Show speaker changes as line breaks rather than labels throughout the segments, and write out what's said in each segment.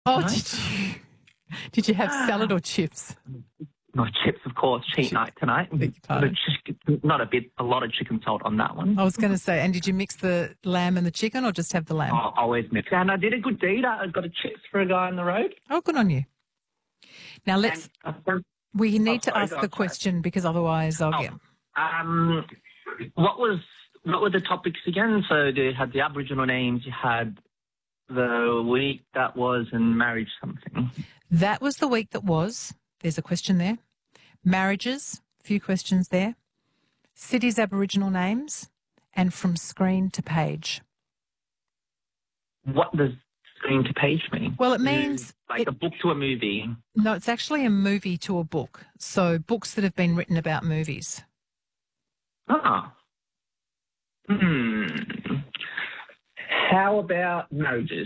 Oh,
tonight.
did you have salad or chips?
No, chips, of course. Cheat night tonight.
Beg your pardon.
A lot of chicken salt on that one.
I was going to say, and did you mix the lamb and the chicken or just have the lamb?
Oh, always mix. And I did a good deed. I got a chips for a guy on the road.
Oh, good on you. Now we need to
sorry,
ask
go
the
on,
question because otherwise I'll get...
What were the topics again? So you had the Aboriginal names, you had the week that was, and marriage something.
That was the week that was. There's a question there. Marriages, a few questions there. Cities' Aboriginal names, and from screen to page.
What does screen to page mean?
Well, it means...
a book to a movie.
No, it's actually a movie to a book. So books that have been written about movies.
Ah. How about marriages?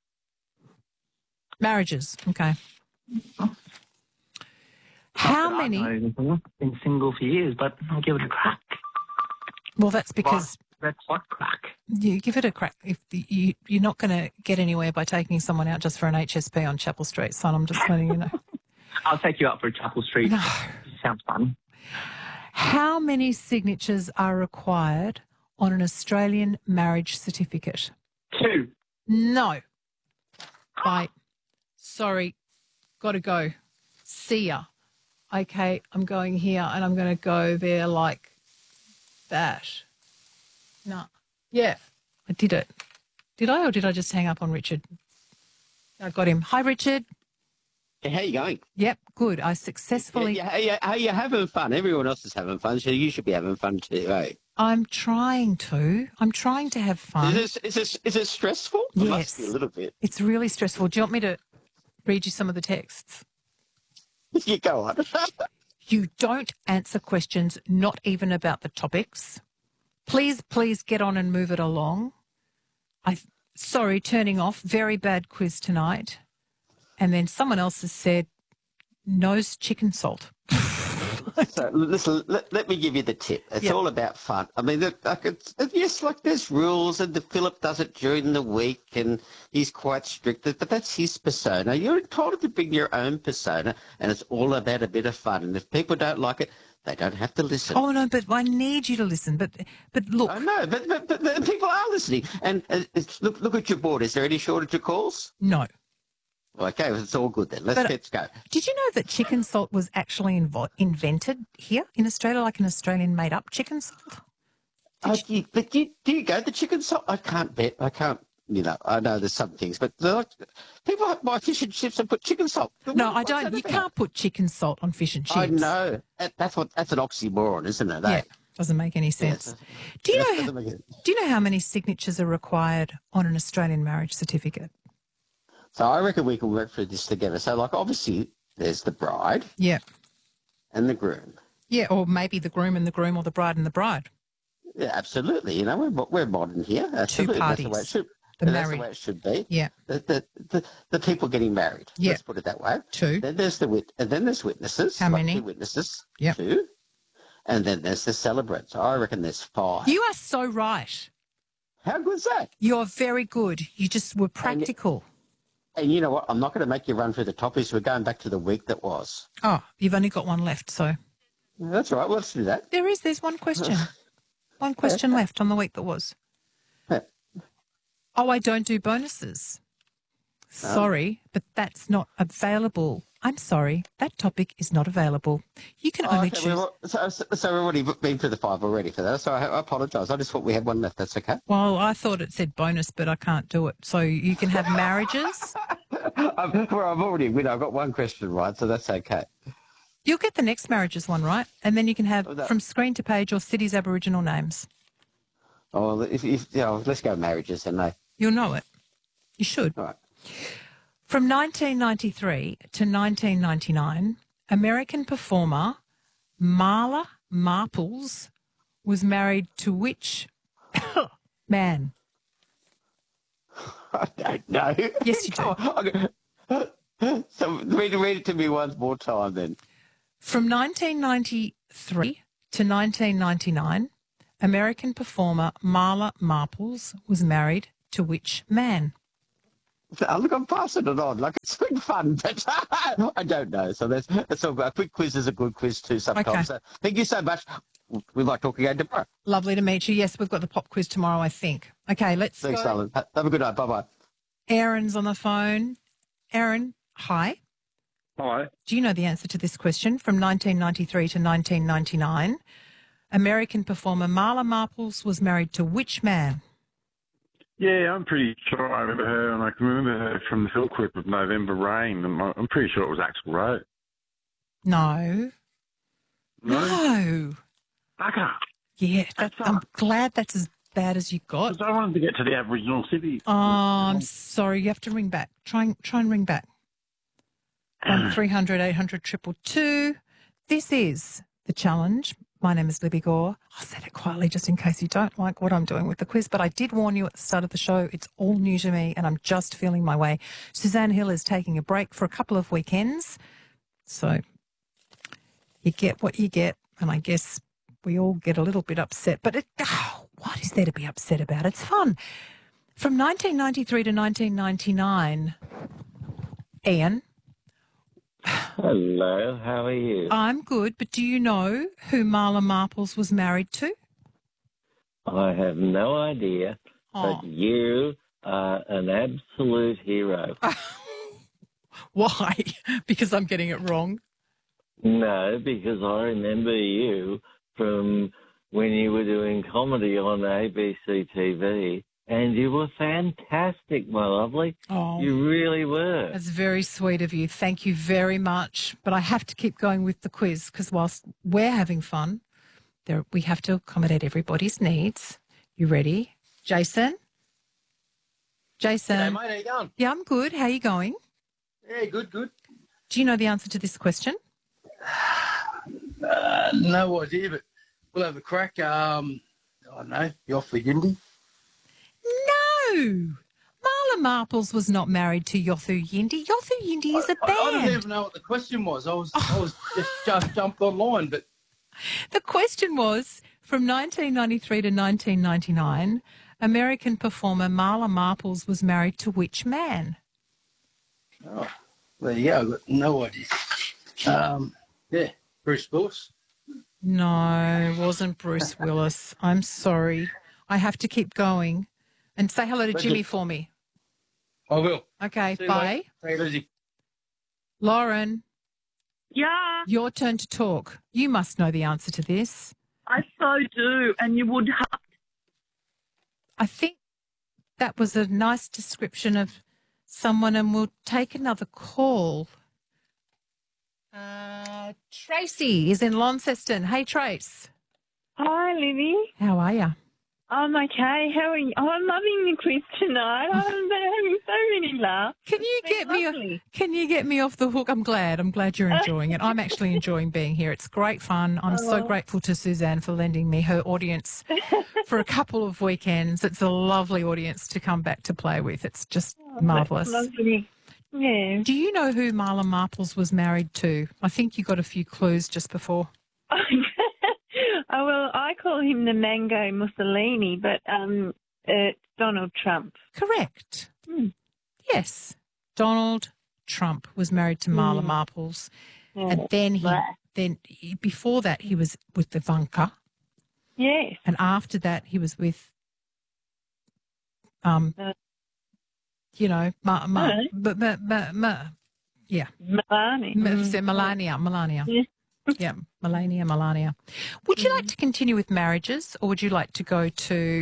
Marriages, okay. How many...
I've been single for years, but I'll give it a crack.
Well, that's because...
That's what crack.
You give it a crack. If you're not going to get anywhere by taking someone out just for an HSP on Chapel Street, son. I'm just letting you know.
I'll take you out for Chapel Street.
No.
Sounds fun.
How many signatures are required on an Australian marriage certificate?
2.
No. Bye. Sorry. Got to go. See ya. Okay, I'm going here and I'm going to go there like that. No. Yeah, I did it. Did I, or did I just hang up on Richard? I got him. Hi, Richard.
Hey, how you going?
Yep, good. I successfully...
Yeah, you're having fun. Everyone else is having fun, so you should be having fun too, eh?
I'm trying to have fun.
Is it stressful?
Yes.
It must be a little bit.
It's really stressful. Do you want me to read you some of the texts?
You go on.
You don't answer questions, not even about the topics. Please get on and move it along. Sorry, turning off. Very bad quiz tonight. And then someone else has said, nose chicken salt.
So, listen, let me give you the tip. It's all about fun. I mean, there's rules, and Philip does it during the week, and he's quite strict, but that's his persona. You're entitled to bring your own persona, and it's all about a bit of fun. And if people don't like it, they don't have to listen.
Oh, no, but I need you to listen. But look.
I know, but people are listening. And look at your board. Is there any shortage of calls?
No.
Okay, well, it's all good then. Let's go.
Did you know that chicken salt was actually invented here in Australia, like an Australian made-up chicken salt?
Do you go the chicken salt? I can't bet. I can't. I know there's some things, but people buy fish and chips and put chicken salt.
No, I don't. You can't put chicken salt on fish and chips.
I know. That's an oxymoron, isn't it?
Yeah, doesn't make any sense.
Yes.
Do you know how many signatures are required on an Australian marriage certificate?
So I reckon we can work through this together. So, obviously, there's the bride.
Yeah.
And the groom.
Yeah, or maybe the groom and the groom, or the bride and the bride.
Yeah, absolutely. We're modern here. Absolutely.
2 parties.
That's the way it should be.
Yeah.
The people getting married.
Yeah.
Let's put it that way.
2.
Then there's there's witnesses.
How many?
2 witnesses.
Yeah.
2. And then there's the celebrant. So I reckon there's 5.
You are so right.
How good's that?
You're very good. You just were practical.
And you know what? I'm not going to make you run through the topics. We're going back to the week that was.
Oh, you've only got one left, so.
That's all right. Well, let's do that.
There's one question. One question left on the week that was.
Yeah.
Oh, I don't do bonuses. Sorry, but that's not available. I'm sorry, that topic is not available. You can only choose.
So we've already been through the 5 already for that, so I apologise. I just thought we had one left. That's okay.
Well, I thought it said bonus, but I can't do it. So you can have marriages.
I've already win. I've got one question right, so that's okay.
You'll get the next marriages one right, and then you can have from screen to page or cities' Aboriginal names.
Oh, let's go marriages then, mate.
You'll know it. You should.
All right.
From 1993 to 1999, American performer Marla Marples was married to which man?
I don't know.
Yes, you do.
So read it to me one more time then.
From 1993 to 1999, American performer Marla Marples was married to which man?
Look, I'm passing it on. Like, it's been fun, but I don't know. So that's all. A quick quiz is a good quiz too sometimes.
Okay.
So thank you so much. We might talk again tomorrow.
Lovely to meet you. Yes, we've got the pop quiz tomorrow, I think. Okay, let's
Thanks,
go.
darling. Have a good night. Bye-bye.
Aaron's on the phone. Aaron, hi.
Hi.
Do you know the answer to this question? From 1993 to 1999, American performer Marla Maples was married to which man?
Yeah, I'm pretty sure I remember her, and I can remember her from the film clip of November Rain. And I'm pretty sure it was Axl Rose.
No.
No?
No.
Bugger.
Yeah,
That's
I'm glad that's as bad as you got.
Because I wanted to get to the Aboriginal cities.
Oh, I'm sorry. You have to ring back. Try and ring back. 1300 800 222. This is The Challenge. My name is Libby Gore. I'll say that quietly just in case you don't like what I'm doing with the quiz, but I did warn you at the start of the show. It's all new to me and I'm just feeling my way. Suzanne Hill is taking a break for a couple of weekends. So you get what you get, and I guess we all get a little bit upset. But what is there to be upset about? It's fun. From 1993 to 1999, Ian.
Hello, how are you?
I'm good, but do you know who Marla Maples was married to?
I have no idea,
Oh.
but you are an absolute hero.
Why? Because I'm getting it wrong.
No, because I remember you from when you were doing comedy on ABC TV, and you were fantastic, my lovely.
Oh.
You really were.
That's very sweet of you. Thank you very much. But I have to keep going with the quiz because whilst we're having fun, we have to accommodate everybody's needs. You ready? Jason? Jason?
G'day, mate. How you going?
Yeah, I'm good. How are you going?
Yeah, good.
Do you know the answer to this question?
No idea, but we'll have a crack. I don't know. You off for Yindi?
No! Marla Maples was not married to Yothu Yindi. Yothu Yindi is a
I
band.
didn't even know what the question was. I was just jumped online, but
The question was, from 1993 to 1999, American performer Marla Maples was married to which man?
oh, there you go. I've got no idea. Yeah, Bruce Willis.
No, it wasn't Bruce Willis. I'm sorry. I have to keep going. And say hello to Jimmy for me.
I will.
Okay,
See you,
bye.
mate. Take it easy.
Lauren,
Yeah,
your turn to talk. You must know the answer to this.
I so do, and you would have.
I think that was a nice description of someone, and we'll take another call. Tracy is in Launceston. Hey, Trace.
Hi, Libby.
How are you?
I'm okay. How are you? Oh, I'm loving the quiz tonight. I'm having so many laughs.
Can you
It's
get
been
me?
lovely.
Can you get me off the hook? I'm glad you're enjoying it. I'm actually enjoying being here. It's great fun. I'm so grateful to Suzanne for lending me her audience for a couple of weekends. It's a lovely audience to come back to play with. It's just marvellous.
That's lovely. Yeah.
Do you know who Marla Maples was married to? I think you got a few clues just before.
Oh, well, I call him the Mango Mussolini, but it's Donald Trump.
Correct. Yes. Donald Trump was married to Marla Maples.
Yeah.
And then
Right.
before that, he was with Ivanka.
Yes.
And after that, he was with, yeah, Melania.
Yeah.
Yeah, Melania. Would you like to continue with marriages, or would you like to go to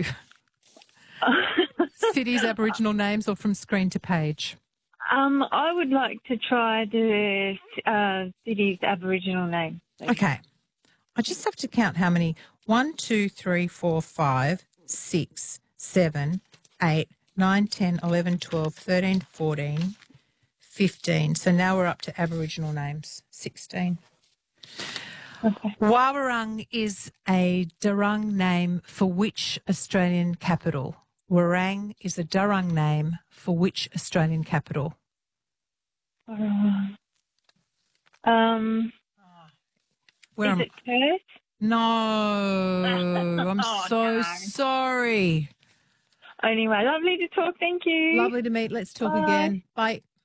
cities, Aboriginal names, or from screen to page?
I would like to try the city's Aboriginal name.
Okay. I just have to count how many. 1, 2, 3, 4, 5, 6, 7, 8, 9, 10, 11, 12, 13, 14, 15. So now we're up to Aboriginal names. 16.
Okay.
Wawarung is a Darung name for which Australian capital? Warang is a Darung name for which Australian capital?
Is it Perth?
No, I'm
Oh,
so
no.
sorry.
Anyway, lovely to talk. Thank you.
Lovely to meet. Let's talk
Bye.
again. Bye.